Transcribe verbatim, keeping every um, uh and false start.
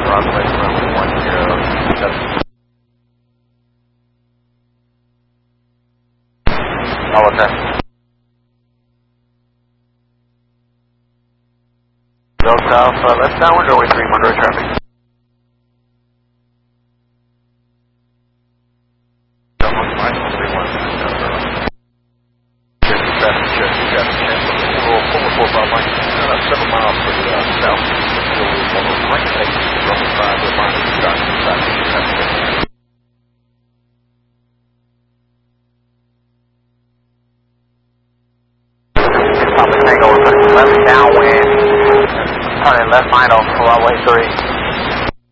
How was that? Go south, uh, left downwind, runway three, Monroe traffic. seven miles to the uh, south. Right take runway five, we're finding the start inside the traffic. Tango, left downwind, turning left line off runway three.